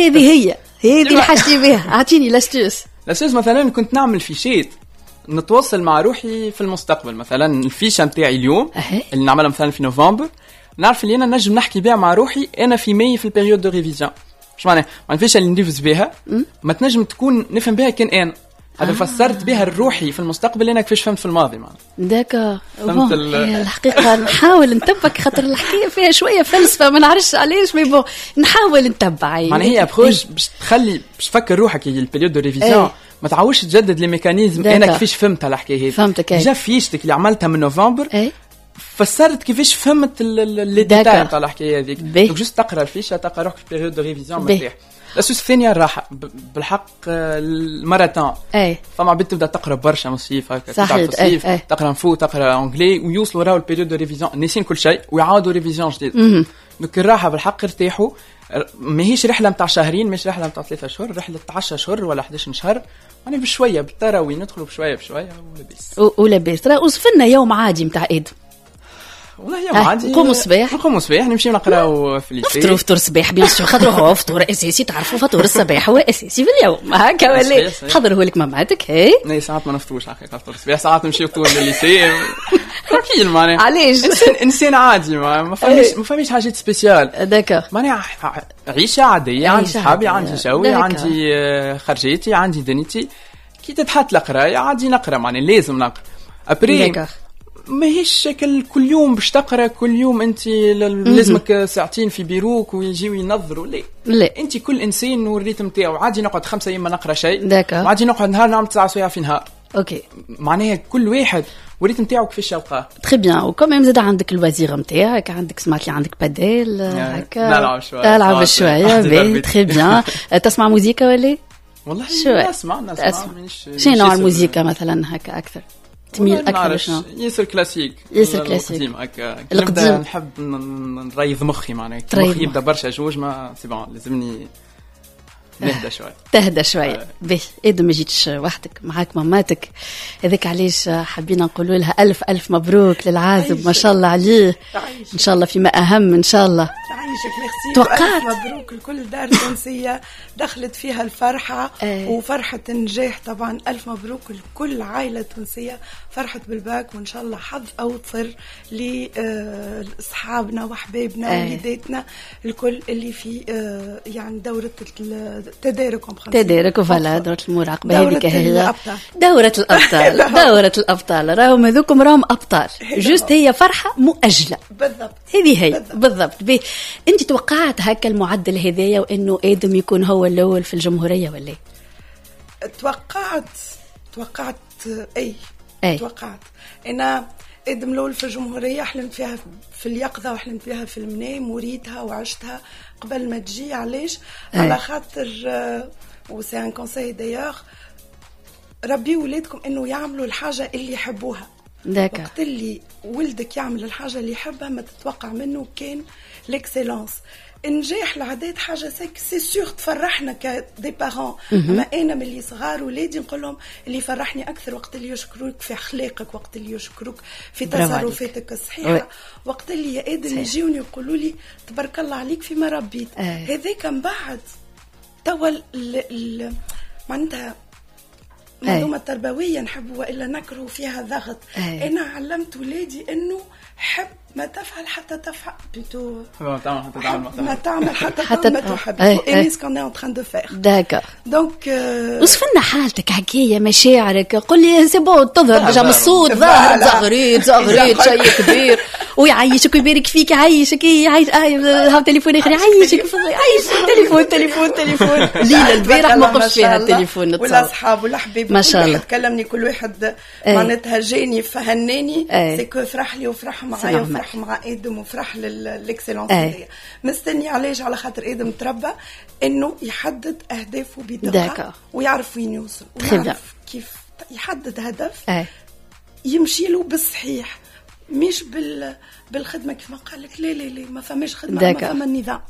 هذه اللي حاجتي بها. اعطيني لاستوس مثلا كنت نعمل فيشات نتواصل مع روحي في المستقبل. مثلا الفيشه نتاعي اليوم اللي نعملها مثلا في نوفمبر نعرف اللي انا نجم نحكي بها مع روحي انا في ماي في البيريود دو ريفيزيون. مش معناها ما الفيشه اللي نديفز بها ما تنجم تكون نفهم بها كان انا هذا فسرت بها الروحي في المستقبل انا كيفاش فهمت في الماضي معنا. داكا الحقيقه نحاول نتبع خاطر الحكايه فيها شويه فلسفه ما نعرفش علاش مي بون نحاول نتبع. معناها هي بروج باش تخلي باش تفكر روحك البيريود دو ريفيزيون ما تعاودش تجدد لي ميكانيزم. انا كيفاش فهمت الحكايه هذه فهمتك جا فيشتك اللي عملتها من نوفمبر فسرت كيفاش فهمت لي ديتاي تاع الحكايه هذيك. دونك جوست تقرا الفيشه تلقى روحك في البيريود دو ريفيزيون مرتاح. الأساس الثانية الراحة بالحق الماراثون. فما عبيد تبدأ تقرأ برشا مصيف هكا تتعب في الصيف تقرأ نفو تقرأ أنجلي ويوصلوا راو البيريود دو ريفيزيون ناسين كل شيء ويعاودوا ريفيزيون جديد. دونك الراحة بالحق ارتاحوا. ماهيش رحلة متاع شهرين مش رحلة متاع 3 أشهر رحلة 10 أشهر ولا 11 شهر. يعني بشوية بالتراوي ندخلوا بشوية ولاباس. ترى وصفنا يوم عادي متاع عيد. والله يوم عادي نقوم الصباح نمشي نقراو في الليسي فطور صباح بيان سور خاطر هو فطور اساسي. تعرفوا فطور الصباح هو اساسي في اليوم هكا ولا تحضره لك ماماتك اي ساعات ما نفطروش حقيقه فطور الصباح ساعات نمشي فطور للليسي كيل معناها علاش انسان عادي ما فهميش حاجات سبيسيال. داكور معناها عيشه عاديه عندي صحابي عندي جوي عندي خرجيتي عندي دنيتي كي تتحط القرايه عادي نقرا معناها لازم نقرا ابري ماهيش شكل كل يوم باش تقرا كل يوم انت لازمك ساعتين في بيروك ويجيو ينظروا لا انت كل انسان والريتم نتاعو. عادي نقعد 5 ايام ما نقرا شيء وعادي نقعد نهار نعمل 9 سوايع في نهار. اوكي معناها كل واحد والريتم نتاعو كيفاش يلقاه. تري بيان. وكمان زاد عندك الوزير نتاعك عندك سمعت لي عندك باديل هكا نلعب شويه تري بيان. تسمع موسيقى ولا والله نسمع شنو نوع الموسيقى مثلا هكا اكثر تميل اكثر شنو؟ ياسر كلاسيك القديم هكا القديم نحب نريض مخي معناها مخي يبدا برشا جوج ما سي بون لازمني تهدى شويه باهي إذا ما جيتش وحدك معاك ماماتك هذاك علاش حبينا نقولوا لها ألف مبروك للعازب ما شاء الله عليه ان شاء الله فيما اهم ان شاء الله. توقعت مبروك لكل دار تونسية دخلت فيها الفرحة وفرحة النجاح طبعا. ألف مبروك لكل عائلة تونسية فرحت بالباك وإن شاء الله حظ أوفر لأصحابنا وحبايبنا وليداتنا الكل اللي في يعني دورة تدارك وفلا دورة المراقبة هذيك هي دورة الأبطال راهم هذوكم راهم أبطال جوست هي فرحة مؤجلة بالضبط. هذه هي بالضبط. انت توقعت هكا المعدل هذايا وانه ادم يكون هو الاول في الجمهوريه ولا توقعت توقعت انا ادم الاول في الجمهوريه حلمت فيها في اليقظه وحلمت فيها في المنام وريتها وعشتها قبل ما تجي. علاش على خاطر وسي ان كونساي دايوغ ربي ولادكم انه يعملوا الحاجه اللي يحبوها. وقت اللي ولدك يعمل الحاجه اللي يحبها ما تتوقع منه كان ليكسيلونس. النجاح العادات حاجه سي سور تفرحنا كدي بارون. اما انا ملي صغار ولادي نقول لهم اللي يفرحني اكثر وقت اللي يشكروك في اخلاقك وقت اللي يشكروك في تصرفاتك الصحيحه وقت اللي يا ادم يجيوني يقولوا لي تبارك الله عليك فيما ربيت. هذاك من بعد توا معناتها منظومة تربوية نحب وإلا نكره فيها ضغط. أنا علمت ولادي إنه حب ما تفعل حتى تفعل بيتو ما تعمل حتى ما تحب. إني سكون أون تران دو فير. داكور. دونك وصفنا حالتك حكاية مشاعرك قل لي سي بون تظهر ديجا من الصوت ظاهر زغريت شيء كبير ويعيشك ويبارك فيك يعيشك هاو تليفون آخر يعيشك تليفون ليلة البارح ما وقفش فيها التليفون ولا أصحاب ولا حبيب ما شاء الله تكلمني كل واحد معناتها جاني فهناني سيكو فرح لي وفرح معايا وفرح مع آدم وفرح للإكسلونس هذيا. مستني علاش على خاطر آدم تربى إنه يحدد أهدافه بدقة ويعرف وين يوصل ويعرف كيف يحدد هدف يمشي له بالصحيح مش بالخدمه كيف ما قال لك لا ما فماش خدمه ما فما النظام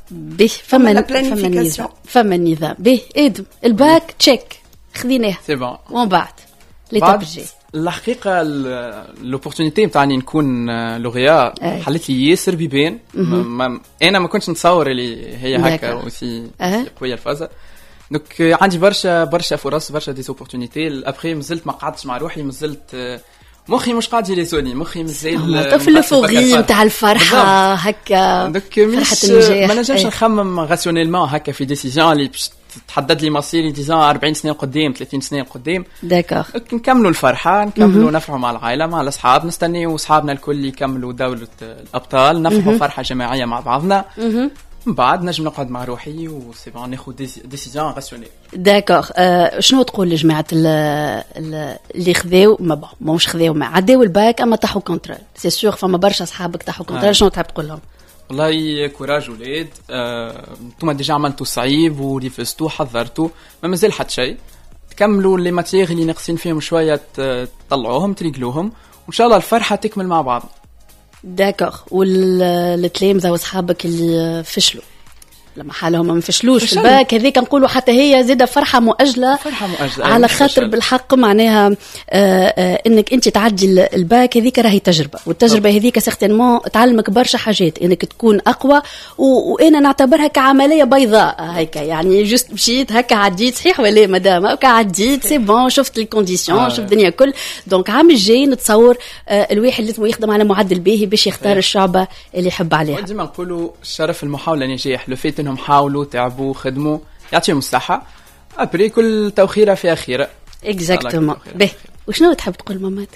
فما النظام به ادم الباك تشيك خذيناه سي بون ومن بعد ليتاب جي الحقيقه لوبورتونيتي نتاعني نكون لوغيا حلت لي ياسر بيبان. انا ما كنتش نتصور اللي هي هكا وسي قويه الفازه. دونك عندي برشا فرص، برشا دي اوبورتونيتي. ابخي مازلت ما قعدتش مع روحي، مازلت مخي مش قاعد يليسوني، مخي مازال طفل الفوغي نتاع الفرحه هكا. دونك ما نجمش نخمم راسيونيلمون هكا في ديسيجن اللي باش تحدد لي مصيري ديزان 40 سنه قدام 30 سنه قدام. داكور نكملوا الفرحه، نكملوا نفرحوا مع العائله مع الاصحاب، نستنيوا اصحابنا الكل يكملوا دوله الابطال، نفرحوا فرحه جماعيه مع بعضنا. من بعد نجم نقعد مع روحي وسي بون ناخذ ديسيجن راسيونيل. داكور. شنو تقول لجماعه اللي خذاو ماهوش خذاو ما عداو الباك اما طاحوا كونترول؟ سي سور فما برشا اصحابك طاحوا كونترول. شنو تحب تقول لهم؟ والله كوراج ولاد، انتم ديجا عملتوا صعيب وريفستوا حضرتوا، ما مازال حتى شيء. تكملوا لي ماتيغ اللي ناقصين فيهم شويه، تطلعوهم تريقلوهم وان شاء الله الفرحه تكمل مع بعض. داكور. والتلامذه واصحابك اللي فشلوا لما حالهم ما فشلوش في الباك هذيك نقولوا حتى هي زاده فرحه مؤجله على خاطر بالحق معناها انك انت تعدي الباك هذيك راهي تجربه، والتجربه هذيك سيغتينمون تعلمك برشا حاجات انك تكون اقوى. وانا نعتبرها كعمليه بيضاء هيك، يعني جست مشيت هكا عديت صحيح ولا مدام هكا عديت سي بون، شفت لي كونديسيون شفت الدنيا كل. دونك عام الجاي نتصور الواحد لازم يخدم على معدل باهي باش يختار الشعبه اللي يحب عليها. ديما نقولوا الشرف المحاوله نجاح، لو فيت انهم حاولوا تعبوا خدموا يعطيهم الصحه. ابري كل توخيره فيها خيره. اكزاكتومون. به وشنو تحب تقول ماماتك؟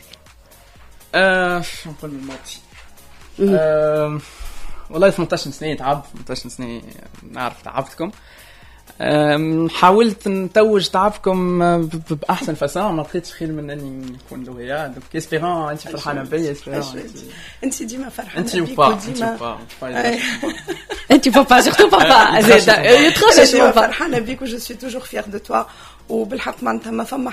نقول ماماتي والله 18 سنه تعب، 18 سنه نعرف تعبتكم. حاولت نتوج تعبكم باحسن فصان، ما لقيتش خير من اني نكون لوغيا. دونك اسبيرون انت فرحانه بيا، اسبيرون انت ديما فرحانه بيك وديما انت بابا سورتو بابا زيد يتخرج بابا فرحانه بيك و جو سوي توجور فيير دو توا. وبالحق معناتها ما فما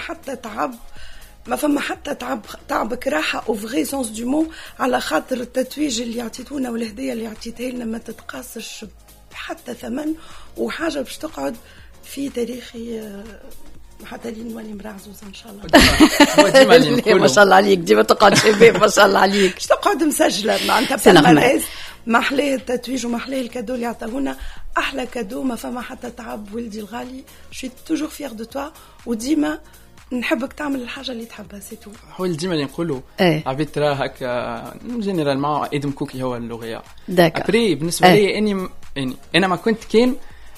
حتى تعبك راحه او فري سونس دو مو، على خاطر التتويج اللي عطيتونا والهديه اللي عطيتها لنا ما تتقاسش حتى ثمن، وحاجه باش تقعد في تاريخي حتى لين نولي مرا عزوزه ان شاء الله. ما شاء الله عليك ديما تقعد شباب ما شاء الله عليك. باش تقعد مسجله معناتها ما احلاه التتويج وما احلاه الكادو اللي عطاهونا. احلى كادو ما فما حتى تعب ولدي الغالي. شو توجور فيير دو توا، وديما نحبك تعمل الحاجه اللي تحبها سي تو. حاول ديما اللي نقولوا عبيد ترى هكا جينيرالمون ادم كوكي هو اللوغيا. ابري بالنسبه لي اني انا ما كنت كان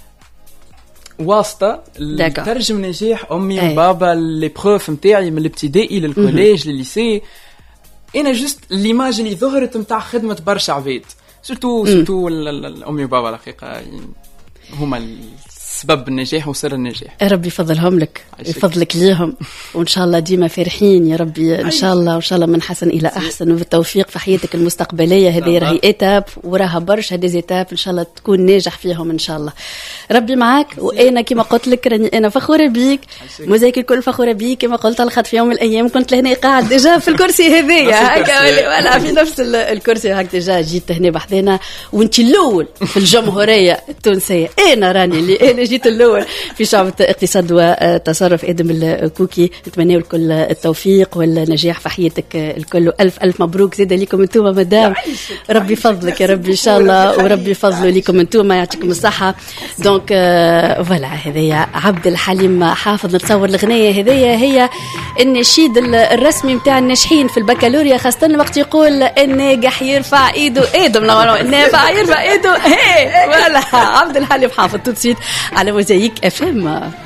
واسطه لترجم نجاح امي وبابا لي بروف نتاعي من الابتدائي للكوليج للليسي. انا جست ليماج اللي ظهرت نتاع خدمه برشا عبيد، سورتو امي وبابا الحقيقه هما سبب النجاح وسر النجاح. ربي يفضلهم لك يفضلك ليهم، وان شاء الله ديما فرحين يا ربي ان شاء الله، وان شاء الله من حسن الى احسن وبالتوفيق في حياتك المستقبليه. هذه راهي ايتاب وراها برشا ديزيتاب ان شاء الله تكون ناجح فيهم ان شاء الله. ربي معاك. وانا كما قلت لك راني انا فخوره بيك، مزايك الكل فخوره بيك. كما قلت لخد في يوم من الايام كنت لهنا قاعد ديجا في الكرسي هذايا هكا ولا في نفس الكرسي هكا ديجا جيت هنا بحذنا وانت الاول في الجمهوريه التونسيه. انا راني اللي انا جيت الأول في شعبة اقتصاد وتصرف. آدم الكوكي نتمنى الكل التوفيق والنجاح في حياتك الكل. ألف مبروك زيادة لكم انتوما مدام. ربي فضلك يا ربي إن شاء الله، وربي فضله لكم انتوما يعطيكم الصحة. دونك فوالا هذايا عبد الحليم حافظ. نتصور الغنية هذايا هي النشيد الرسمي متاع الناجحين في البكالوريا، خاصة وقت يقول الناجح يرفع ايده. آدم النافع يرفع ايده. هي فوالا عبد الحليم حافظ. تنسيت على موزايك FM.